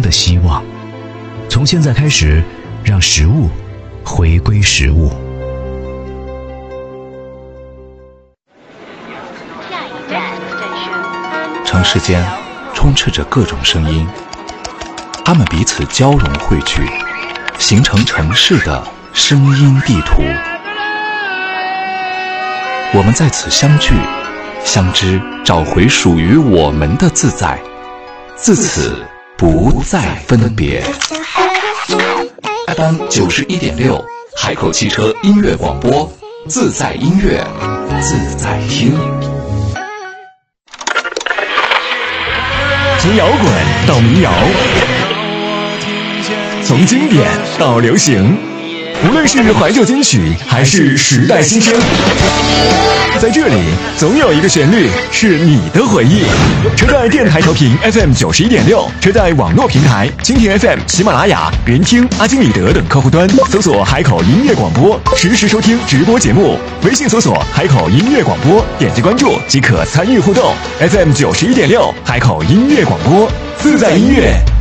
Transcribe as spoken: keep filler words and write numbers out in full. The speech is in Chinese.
的希望。从现在开始，让食物回归食物。 城市间充斥着各种声音，它们彼此交融汇聚，形成城市的声音地图。我们在此相聚相知，找回属于我们的自在，自此不再分别。 F M 九十一点六，海口汽车音乐广播，自在音乐，自在听。 从摇滚到民谣，从经典到流行，无论是怀旧金曲还是时代新声，在这里总有一个旋律是你的回忆。车载电台调频 F M 九十一点六，车载网络平台蜻蜓 F M、喜马拉雅、人听、阿基米德等客户端搜索海口音乐广播，实时收听直播节目。微信搜索海口音乐广播，点击关注即可参与互动。F M 九十一点六，海口音乐广播，自在音乐。